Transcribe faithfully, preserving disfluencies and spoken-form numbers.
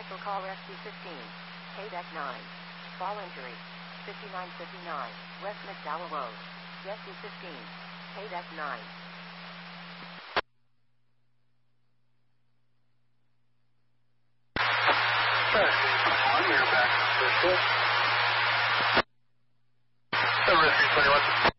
Special call Rescue fifteen. K D E C nine. Fall injury. fifty-nine fifty-nine. West McDowell Road. Rescue fifteen. K D E C nine. Rescue twenty-one.